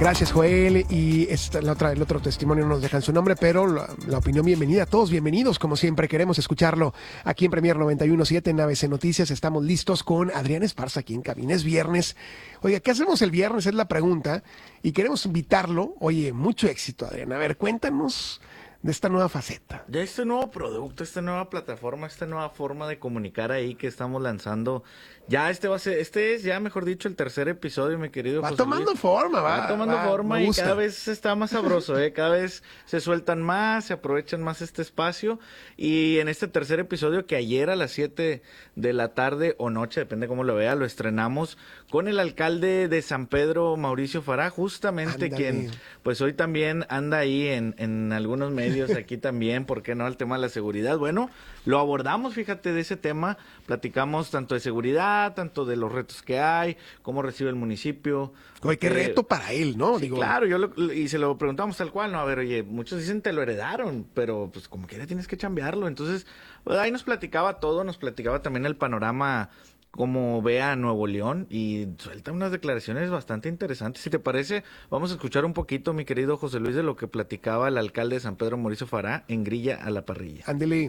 Gracias, Joel. Y el otro testimonio no nos dejan su nombre, pero la opinión bienvenida. Todos bienvenidos, como siempre. Queremos escucharlo aquí en Premier 91.7 en ABC Noticias. Estamos listos con Adrián Esparza aquí en cabina. Es viernes. Oiga, ¿qué hacemos el viernes? Es la pregunta. Y queremos invitarlo. Oye, mucho éxito, Adrián. A ver, cuéntanos de esta nueva faceta. De este nuevo producto, esta nueva plataforma, esta nueva forma de comunicar ahí que estamos lanzando. Ya este es ya, mejor dicho, el tercer episodio, mi querido Va José tomando Luis. forma, Va tomando forma y gusta. cada vez está más sabroso, cada vez se sueltan más, se aprovechan más este espacio. Y en este tercer episodio, que ayer a las 7 de la tarde o noche, depende cómo lo vea, lo estrenamos con el alcalde de San Pedro, Mauricio Farah, justamente. Ándale. Quien pues hoy también anda ahí en algunos medios aquí también, ¿por qué no? El tema de la seguridad. Bueno, lo abordamos, fíjate, de ese tema, platicamos tanto de seguridad, tanto de los retos que hay, cómo recibe el municipio. Oye, qué reto para él, ¿no? Sí, claro, y se lo preguntamos tal cual, ¿no? A ver, oye, muchos dicen te lo heredaron, pero pues como quiera tienes que chambearlo. Entonces, pues, ahí nos platicaba todo, nos platicaba también el panorama, como ve a Nuevo León, y suelta unas declaraciones bastante interesantes. Si te parece, vamos a escuchar un poquito, mi querido José Luis, de lo que platicaba el alcalde de San Pedro, Mauricio Farah, en Grilla a la Parrilla. Ándele.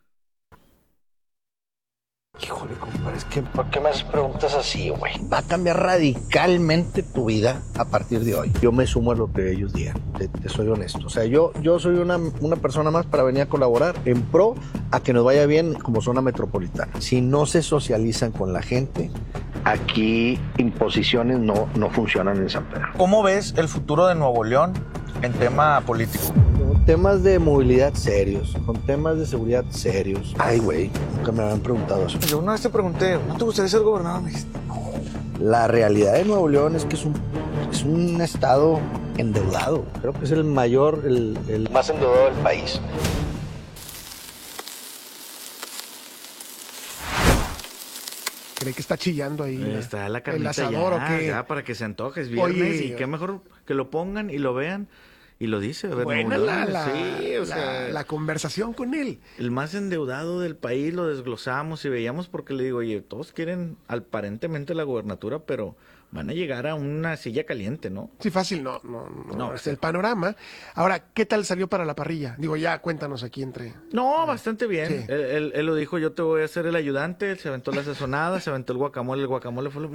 Híjole, compadre, es que ¿por qué me haces preguntas así, güey? Va a cambiar radicalmente tu vida a partir de hoy. Yo me sumo a lo que ellos digan, te soy honesto. O sea, yo soy una persona más para venir a colaborar en pro a que nos vaya bien como zona metropolitana. Si no se socializan con la gente, aquí imposiciones no funcionan en San Pedro. ¿Cómo ves el futuro de Nuevo León en tema político? Con temas de movilidad serios, con temas de seguridad serios. Ay, güey, nunca me habían preguntado eso. Yo una vez te pregunté, ¿no te gustaría ser gobernador? Me dijiste, no. La realidad de Nuevo León es que es un estado endeudado. Creo que es el mayor, el más endeudado del país. ¿Cree que está chillando ahí? Está la el carnita asador, ya, ¿o qué? ya, para que se antoje, es viernes. Oye, y qué mejor que lo pongan y lo vean y lo dice. A ver, buena Nuevo León, sí, o sea, la conversación con él. el más endeudado del país, lo desglosamos y veíamos, porque le digo, oye, todos quieren aparentemente la gubernatura, pero van a llegar a una silla caliente, ¿no? Sí, fácil, no, es el panorama. Ahora, ¿qué tal salió para la parrilla? Digo, ya cuéntanos aquí entre... No, bastante bien. Sí. Él lo dijo, yo te voy a hacer el ayudante. Él se aventó la sazonada, se aventó el guacamole. El guacamole fue lo